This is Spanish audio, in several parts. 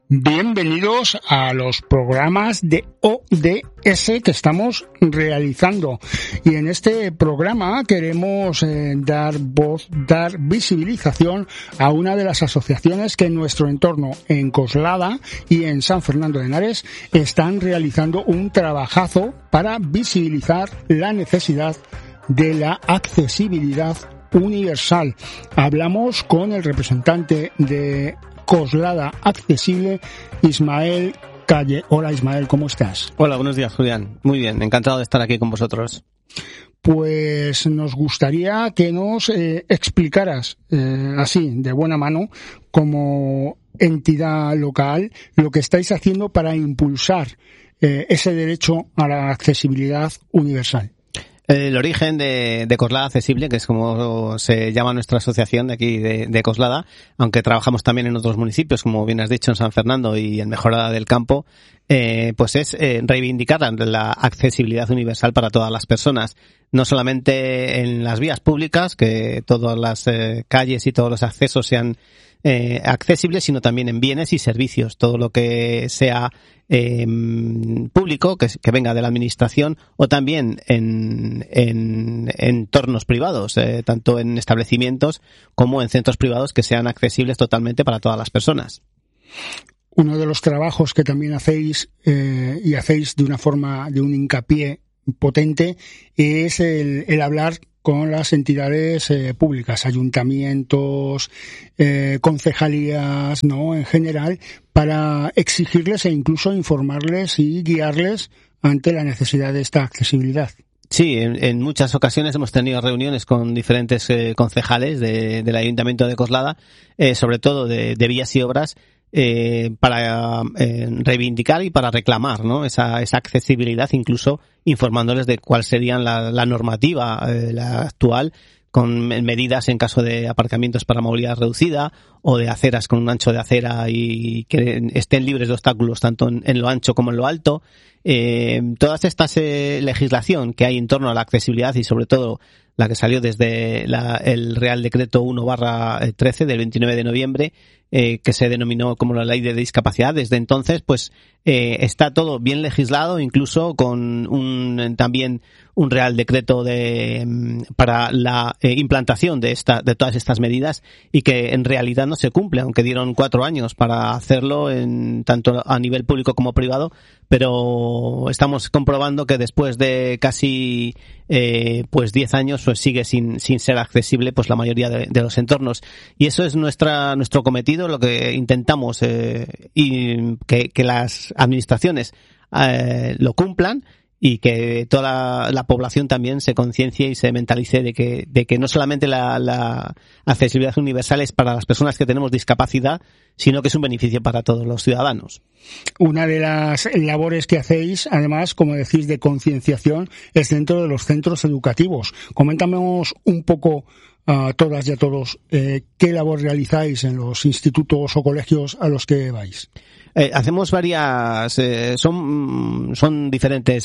Bienvenidos a los programas de ODS que estamos realizando. Y en este programa queremos dar visibilización a una de las asociaciones que en nuestro entorno, en Coslada y en San Fernando de Henares, están realizando un trabajazo para visibilizar la necesidad de la accesibilidad universal. Hablamos con el representante de Coslada Accesible, Ismael Calle. Hola Ismael, ¿cómo estás? Hola, buenos días Julián. Muy bien, encantado de estar aquí con vosotros. Pues nos gustaría que nos explicaras así, de buena mano, como entidad local, lo que estáis haciendo para impulsar ese derecho a la accesibilidad universal. El origen de Coslada Accesible, que es como se llama nuestra asociación de aquí de Coslada, aunque trabajamos también en otros municipios, como bien has dicho, en San Fernando y en Mejorada del Campo, pues es reivindicar la accesibilidad universal para todas las personas, no solamente en las vías públicas, que todas las calles y todos los accesos sean accesibles, sino también en bienes y servicios, todo lo que sea público, que venga de la administración, o también en entornos privados, tanto en establecimientos como en centros privados, que sean accesibles totalmente para todas las personas. Uno de los trabajos que también hacéis y hacéis de una forma, de un hincapié potente, es el hablar con las entidades públicas, ayuntamientos, concejalías, ¿no?, en general, para exigirles e incluso informarles y guiarles ante la necesidad de esta accesibilidad. Sí, en muchas ocasiones hemos tenido reuniones con diferentes concejales del Ayuntamiento de Coslada, sobre todo de vías y obras, para reivindicar y para reclamar, ¿no?, esa accesibilidad, incluso informándoles de cuál sería la normativa la actual, con medidas en caso de aparcamientos para movilidad reducida o de aceras con un ancho de acera y que estén libres de obstáculos tanto en lo ancho como en lo alto. Todas estas legislación que hay en torno a la accesibilidad, y sobre todo la que salió desde el Real Decreto 1/13 del 29 de noviembre, que se denominó como la Ley de Discapacidad. Desde entonces, pues está todo bien legislado, incluso con también un Real Decreto para la implantación de todas estas medidas, y que en realidad no se cumple, aunque dieron 4 años para hacerlo, tanto a nivel público como privado, pero estamos comprobando que después de casi 10 años pues sigue sin ser accesible pues la mayoría de los entornos, y eso es nuestro cometido, lo que intentamos, y que las administraciones lo cumplan, y que toda la población también se conciencie y se mentalice de que no solamente la accesibilidad universal es para las personas que tenemos discapacidad, sino que es un beneficio para todos los ciudadanos. Una de las labores que hacéis, además, como decís, de concienciación, es dentro de los centros educativos. Coméntanos un poco a todas y a todos qué labor realizáis en los institutos o colegios a los que vais. Hacemos varias, son diferentes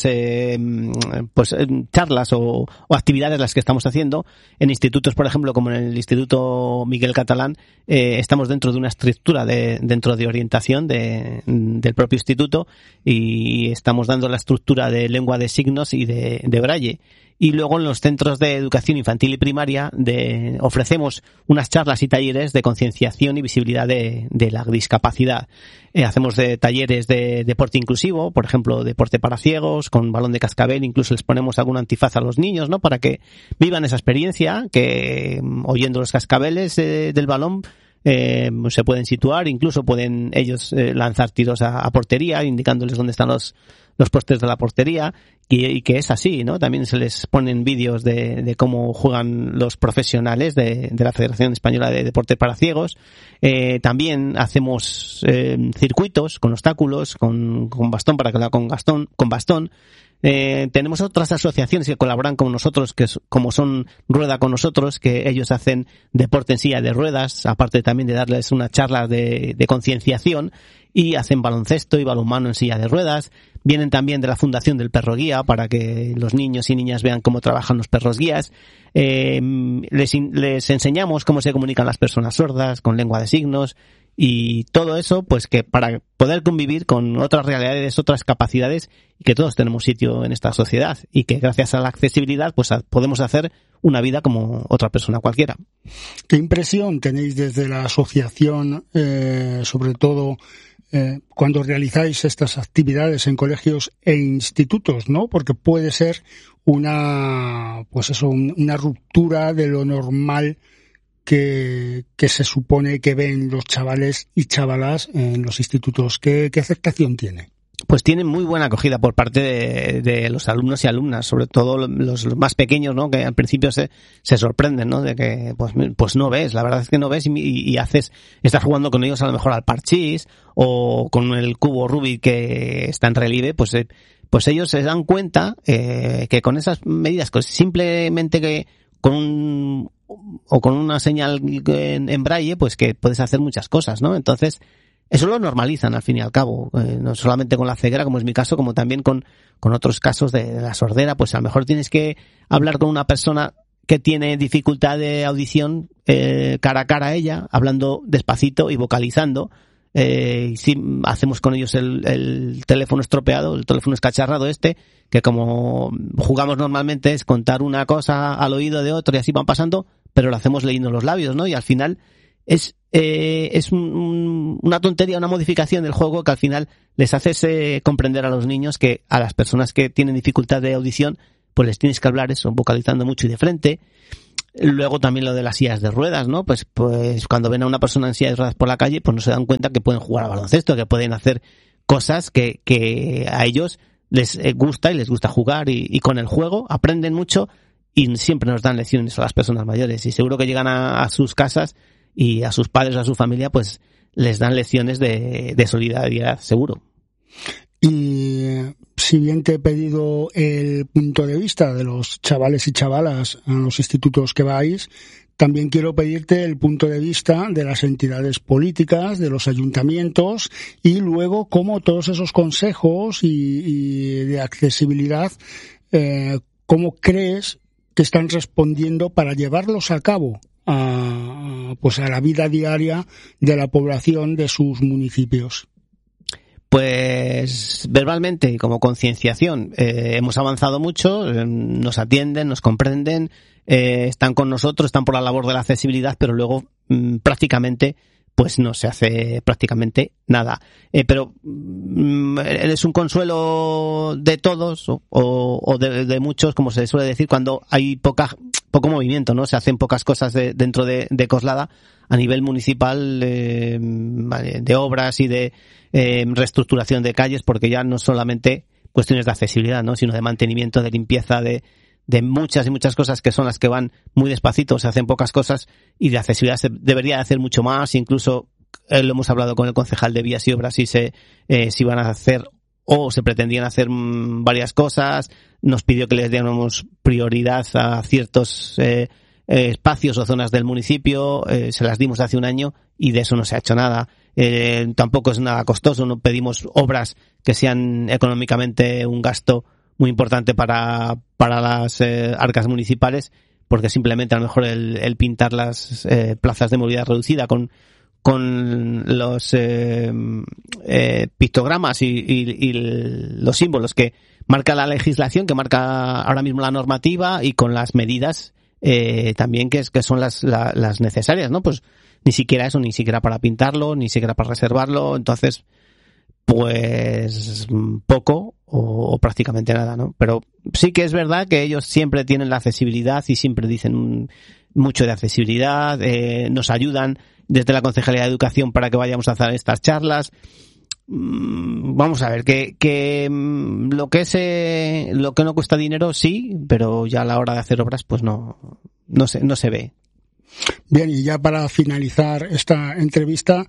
charlas o actividades las que estamos haciendo en institutos, por ejemplo, como en el Instituto Miguel Catalán. Estamos dentro de una estructura dentro de orientación del propio instituto, y estamos dando la estructura de lengua de signos y de braille. Y luego en los centros de educación infantil y primaria ofrecemos unas charlas y talleres de concienciación y visibilidad de la discapacidad. Hacemos talleres de deporte inclusivo, por ejemplo, deporte para ciegos, con balón de cascabel, incluso les ponemos algún antifaz a los niños, ¿no?, para que vivan esa experiencia, que oyendo los cascabeles del balón se pueden situar, incluso pueden ellos lanzar tiros a portería, indicándoles dónde están los postes de la portería, y que es así, ¿no? También se les ponen vídeos de cómo juegan los profesionales de la Federación Española de Deporte para Ciegos. También hacemos circuitos con obstáculos, con bastón, para que lo haga con bastón. Tenemos otras asociaciones que colaboran con nosotros, como son Rueda con Nosotros, que ellos hacen deporte en silla de ruedas, aparte también de darles una charla de concienciación, y hacen baloncesto y balonmano en silla de ruedas. Vienen también de la Fundación del Perro Guía, para que los niños y niñas vean cómo trabajan los perros guías. Les enseñamos cómo se comunican las personas sordas con lengua de signos, y todo eso, pues que para poder convivir con otras realidades, otras capacidades, y que todos tenemos sitio en esta sociedad, y que gracias a la accesibilidad pues podemos hacer una vida como otra persona cualquiera. ¿Qué impresión tenéis desde la asociación, sobre todo cuando realizáis estas actividades en colegios e institutos, ¿no? Porque puede ser una ruptura de lo normal que se supone que ven los chavales y chavalas en los institutos. ¿Qué aceptación tiene? Pues tienen muy buena acogida por parte de los alumnos y alumnas, sobre todo los más pequeños, ¿no? Que al principio se sorprenden, ¿no? De que pues no ves, la verdad es que no ves y estás jugando con ellos a lo mejor al parchís o con el cubo Rubik que está en relieve, pues ellos se dan cuenta que con esas medidas, simplemente que con una señal en braille, pues que puedes hacer muchas cosas, ¿no? Entonces, eso lo normalizan al fin y al cabo, no solamente con la ceguera, como es mi caso, como también con otros casos de la sordera. Pues a lo mejor tienes que hablar con una persona que tiene dificultad de audición cara a cara a ella, hablando despacito y vocalizando. Y si hacemos con ellos el teléfono estropeado, el teléfono escacharrado que como jugamos normalmente es contar una cosa al oído de otro y así van pasando, pero lo hacemos leyendo los labios, ¿no? Y al final es una tontería, una modificación del juego que al final les hace comprender a los niños que a las personas que tienen dificultad de audición pues les tienes que hablar eso, vocalizando mucho y de frente. Luego también lo de las sillas de ruedas, ¿no? Pues cuando ven a una persona en silla de ruedas por la calle, pues no se dan cuenta que pueden jugar a baloncesto, que pueden hacer cosas que a ellos les gusta y les gusta jugar, y con el juego aprenden mucho y siempre nos dan lecciones a las personas mayores, y seguro que llegan a sus casas y a sus padres o a su familia pues les dan lecciones de solidaridad, seguro. Y si bien te he pedido el punto de vista de los chavales y chavalas a los institutos que vais, también quiero pedirte el punto de vista de las entidades políticas, de los ayuntamientos, y luego cómo todos esos consejos y de accesibilidad, cómo crees que están respondiendo para llevarlos a cabo a la vida diaria de la población de sus municipios. Pues verbalmente y como concienciación hemos avanzado mucho, nos atienden, nos comprenden, están con nosotros, están por la labor de la accesibilidad, pero luego prácticamente pues no se hace prácticamente nada. Pero es un consuelo de todos o de muchos, como se suele decir, cuando hay poco movimiento, ¿no? Se hacen pocas cosas dentro de Coslada a nivel municipal, de obras y de reestructuración de calles, porque ya no solamente cuestiones de accesibilidad, ¿no? Sino de mantenimiento, de limpieza, de muchas y muchas cosas que son las que van muy despacito, se hacen pocas cosas, y de accesibilidad se debería hacer mucho más. Incluso lo hemos hablado con el concejal de Vías y Obras y si van a hacer o se pretendían hacer varias cosas. Nos pidió que les diéramos prioridad a ciertos espacios o zonas del municipio, se las dimos hace un año y de eso no se ha hecho nada. Tampoco es nada costoso, no pedimos obras que sean económicamente un gasto muy importante para las arcas municipales, porque simplemente a lo mejor el pintar las plazas de movilidad reducida con los pictogramas y los símbolos que marca la legislación, que marca ahora mismo la normativa, y con las medidas también que son las necesarias, ¿no? Pues ni siquiera eso, ni siquiera para pintarlo, ni siquiera para reservarlo. Entonces, pues poco o prácticamente nada, ¿no? Pero sí que es verdad que ellos siempre tienen la accesibilidad y siempre dicen mucho de accesibilidad, nos ayudan desde la Concejalía de Educación para que vayamos a hacer estas charlas. Vamos a ver, que lo que no cuesta dinero sí, pero ya a la hora de hacer obras pues no se ve. Bien, y ya para finalizar esta entrevista,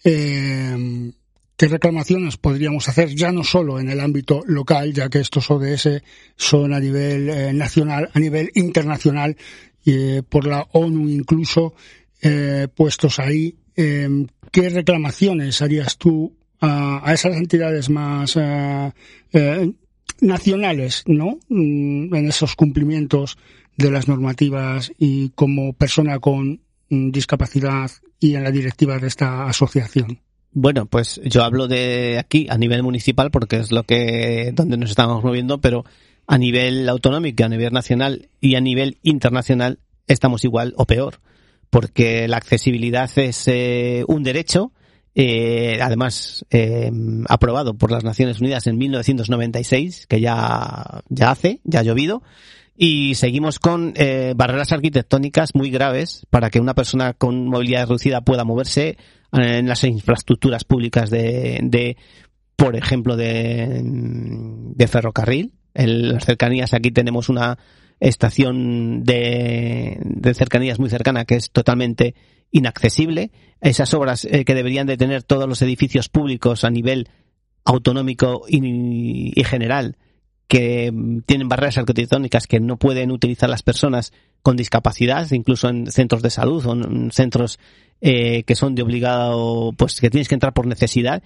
¿qué reclamaciones podríamos hacer ya no solo en el ámbito local, ya que estos ODS son a nivel nacional, a nivel internacional, por la ONU incluso, puestos ahí? ¿Qué reclamaciones harías tú a esas entidades más nacionales, ¿no? En esos cumplimientos de las normativas, y como persona con discapacidad y en la directiva de esta asociación? Bueno, pues yo hablo de aquí a nivel municipal porque es donde nos estamos moviendo, pero a nivel autonómico, a nivel nacional y a nivel internacional estamos igual o peor, porque la accesibilidad es un derecho, además aprobado por las Naciones Unidas en 1996, que ya ha llovido, y seguimos con barreras arquitectónicas muy graves para que una persona con movilidad reducida pueda moverse en las infraestructuras públicas por ejemplo, de ferrocarril. En las cercanías aquí tenemos una estación de cercanías muy cercana que es totalmente inaccesible. Esas obras que deberían de tener todos los edificios públicos a nivel autonómico y general, que tienen barreras arquitectónicas que no pueden utilizar las personas con discapacidad, incluso en centros de salud o en centros que son de obligado, pues que tienes que entrar por necesidad,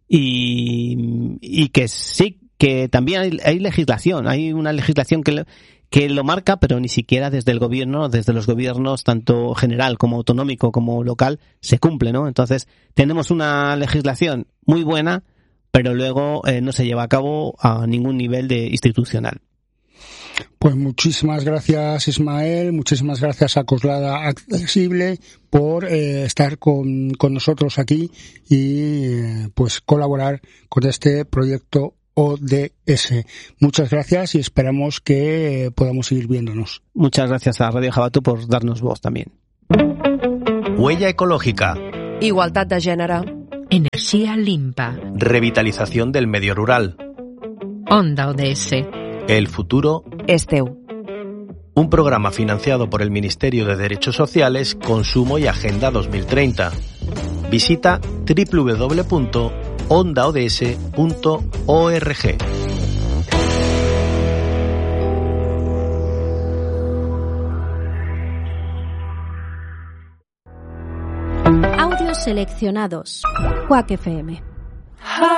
y que sí, que también hay legislación, hay una legislación que lo marca, pero ni siquiera desde el gobierno, desde los gobiernos, tanto general como autonómico como local, se cumple, ¿no? Entonces, tenemos una legislación muy buena, pero luego no se lleva a cabo a ningún nivel institucional. Pues muchísimas gracias, Ismael, muchísimas gracias a Coslada Accesible por estar con nosotros aquí y pues colaborar con este proyecto ODS. Muchas gracias y esperamos que podamos seguir viéndonos. Muchas gracias a Radio Jabato por darnos voz también. Huella ecológica. Igualdad de gènere. Energía limpa. Revitalización del medio rural. Onda ODS. El futuro És teu. Un programa financiado por el Ministerio de Derechos Sociales, Consumo y Agenda 2030. Visita www.ondaods.org. Audios seleccionados. Quack FM.